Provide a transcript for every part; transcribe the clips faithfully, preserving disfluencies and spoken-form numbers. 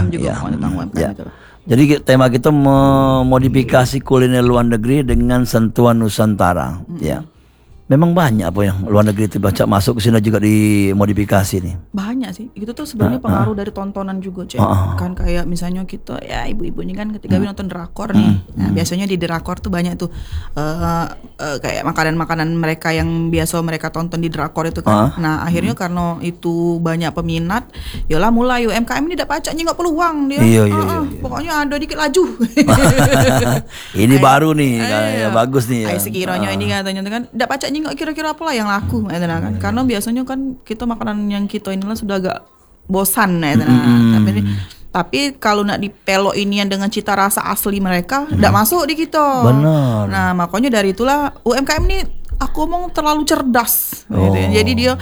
M juga ya. ngomong tentang U M K M Ya. itu. Jadi tema kita memodifikasi kuliner luar negeri dengan sentuhan Nusantara. Mm-hmm. Ya, memang banyak apa yang luar negeri itu baca masuk ke sini juga dimodifikasi nih. Banyak sih. Itu tuh sebenarnya Ah, pengaruh dari tontonan juga, Cek. Ah, ah. Kan kayak misalnya kita ya ibu-ibunya kan ketika mm. nonton drakor nih. Nah, biasanya di drakor tuh banyak tuh uh, uh, kayak makanan-makanan mereka yang biasa mereka tonton di drakor itu kan. Ah. Nah, akhirnya karena itu banyak peminat, yalah mulai U M K M ini tidak pacaknya nggak peluang dia. Iya, iya, Ah, iya, ah, iya. Pokoknya ada dikit laju. Ini Ay, baru nih, ay, ya, bagus nih. Ya. Ay, sekiranya Ah. ini katanya tuh kan tidak pacaknya nggak kira-kira apa lah yang laku, ya, kan? Karena biasanya kan kita makanan yang kita inilah sudah agak bosan, ya, Mm-hmm. tapi tapi kalau nak dipelok ini yang dengan cita rasa asli mereka, tidak masuk di kita. Benar. Nah makanya dari itulah U M K M ini aku ngomong terlalu cerdas, Oh. gitu ya. Jadi dia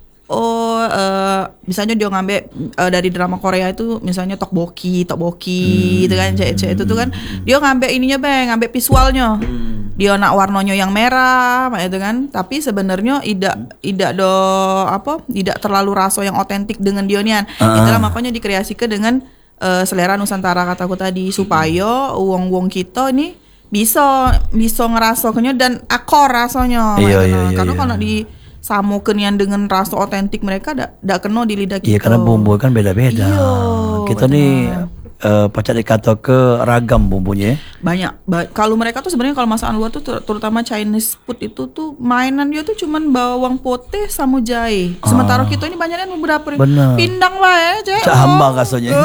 Oh, uh, misalnya dia ngambil uh, dari drama Korea itu, misalnya tteokbokki, tteokbokki, Hmm. itu kan, cek-cek itu tuh kan, dia ngambil ininya bang, ngambil visualnya, Hmm. dia nak warnanya yang merah, itu kan, tapi sebenarnya tidak, tidak do apa, tidak terlalu rasa yang otentik dengan dia nian. Ah. Itulah makanya dikreasikan dengan uh, selera Nusantara kataku tadi, supaya uang-uang kita ini bisa bisa ngerasakannya dan akor rasanya, Iya, gitu. iya, iya, Karena iya. kalau di samo kenian dengan rasa otentik mereka dak dak kena di lidah Iya, kita. karena bumbu kan beda-beda. Iya, Kita benar. nih uh, pacak dikata ke ragam bumbunya. Banyak. Ba- kalau mereka tuh sebenarnya kalau masakan luar tuh ter- terutama Chinese food itu tuh mainan dia tuh cuman bawang putih sama jahe. Sementara kita ini banyaknya beberapa Benar. pindang bae, Cek. Cak hamba kasarnya.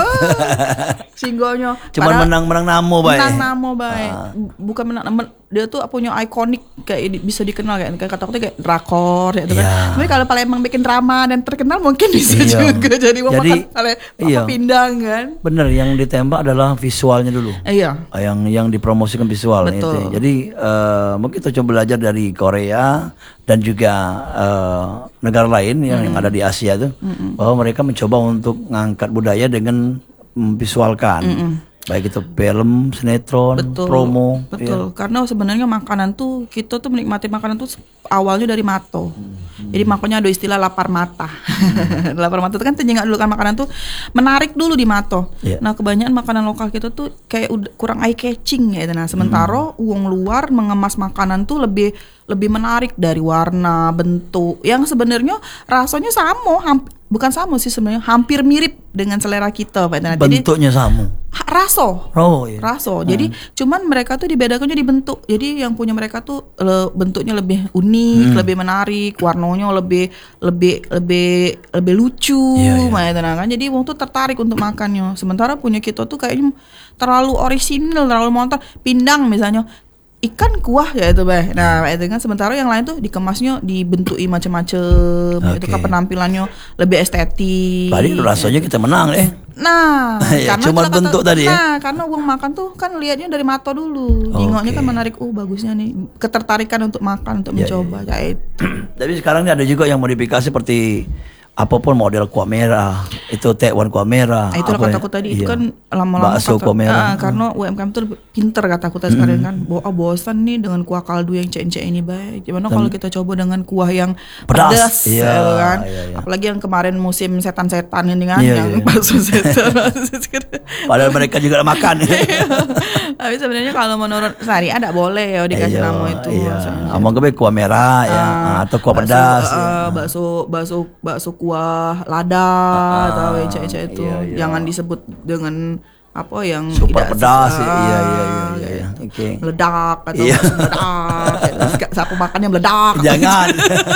Singgonya. Cuman menang-menang namo bae. Menang namo bae. Bukan menang men- dia tuh punya ikonik kayak di- bisa dikenal kayak kayak kata aku tuh kayak drakor ya, kan. Iya. Tapi kalau Palembang bikin drama dan terkenal mungkin bisa Iya. juga jadi mau Jadi, makan pale- iya. apa pindang kan. Bener, yang ditembak adalah visualnya dulu. Eh, iya. Yang yang dipromosikan visual Betul. itu. Jadi eh, mungkin kita coba belajar dari Korea dan juga eh, negara lain yang, yang ada di Asia itu, bahwa mereka mencoba untuk ngangkat budaya dengan memvisualkan. Baik itu film, sinetron, Betul, promo. betul. Karena sebenarnya makanan tuh kita tuh menikmati makanan tuh awalnya dari mato. Jadi makanya ada istilah lapar mata. Lapar mata itu kan ternyata dulu kan makanan tuh menarik dulu di mato. Iya. Nah kebanyakan makanan lokal kita tuh kayak udah kurang eye catching ya. Nah sementara uang luar mengemas makanan tuh lebih lebih menarik dari warna, bentuk, yang sebenarnya rasanya sama, hamp- bukan sama sih sebenarnya, hampir mirip dengan selera kita, Pak. Nah, jadi Bentuknya sama. ha- raso. Oh iya. Raso. Jadi cuman mereka tuh dibedakannya di bentuk. Jadi yang punya mereka tuh le- bentuknya lebih unik, lebih menarik, warnanya lebih lebih lebih lebih lucu, Iya, iya. makanya kan. Jadi wong tuh tertarik untuk makannya. Sementara punya kita tuh kayaknya terlalu orisinil, terlalu montor. Pindang misalnya ikan kuah ya itu bah. Nah itu kan sementara yang lain tuh dikemasnya dibentuki macam-macam. Itu Oke. kan penampilannya lebih estetik. Tadi rasanya kita menang eh. Nah, Ya, karena cuma kita kata- bentuk tadi ya? Nah, karena uang makan tuh kan lihatnya dari mata dulu. Jingoknya Oke. kan menarik. Oh, bagusnya nih. Ketertarikan untuk makan, untuk Ya, mencoba. Ya, itu. Tapi sekarang ini ada juga yang modifikasi seperti apapun model kuah merah, itu tekwan kuah merah. Nah, itulah apa kataku ya? tadi. Iya. Itu kan lama-lama Bakso kata- kuah merah. Ah, karena U M K M tuh lebih pinter kataku tadi sekarang kan. Bo ah, bosan nih dengan kuah kaldu yang cek-cek ini baik. Gimana kalau kita coba dengan kuah yang Pedas. pedas, Iya, ya kan? iya, iya. Apalagi yang kemarin musim setan-setan ini kan, Iya, yang iya. bakso setan. Padahal mereka juga makan. Tapi sebenarnya kalau menurut syariah tidak boleh ya dikasih Iya, nama itu. Iya. maksudnya. Among gue kuah merah ya, Ah, atau kuah bakso, pedas. ah, ya. bakso bakso bakso kuah lada Ah, atau eca-eca itu iya, iya. jangan disebut dengan apa yang Super tidak pedas, sesuai. iya, iya, iya, iya, gitu. iya. Oke. Meledak atau Iya. bakso meledak gitu. Sapu makannya meledak. Jangan.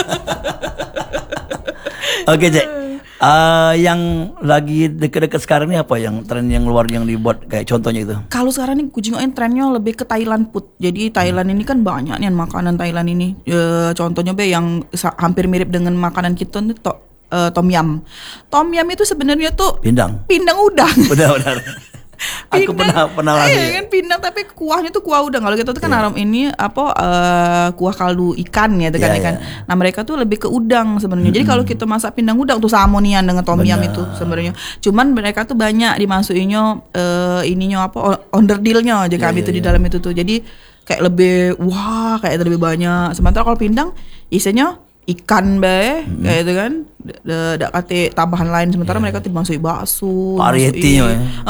Oke Cek. Eh, yang lagi deket-deket sekarang ini apa yang tren yang luar yang dibuat kayak contohnya itu? Kalau sekarang nih kucing trennya lebih ke Thailand food. Jadi Thailand ini kan banyak nih makanan Thailand ini. E, contohnya be yang sa- hampir mirip dengan makanan kita nih to, e, tom yum. Tom yum itu sebenarnya tuh Pindang. pindang udang. Benar-benar. Aku pernah pernah Iya lagi. kan pindang tapi kuahnya tuh kuah udang. Kalau kita tuh kan Iya. arom ini apa eh, kuah kaldu ikan ya kan Iya, ikan. iya. Nah mereka tuh lebih ke udang sebenarnya. Jadi kalau kita masak pindang udang tuh samonian dengan tom yum Benar. itu sebenarnya. Cuman mereka tuh banyak dimasukinnya eh, ininya apa onderdilnya aja kami Iya, tuh iya, di iya. dalam itu tuh. Jadi kayak lebih wah kayak lebih banyak. Sementara kalau pindang isinya ikan bae kayak itu kan. Ada kate tambahan lain sementara Iya, mereka tuh dimasukin bakso, Variety-nya, dimasukin- ya.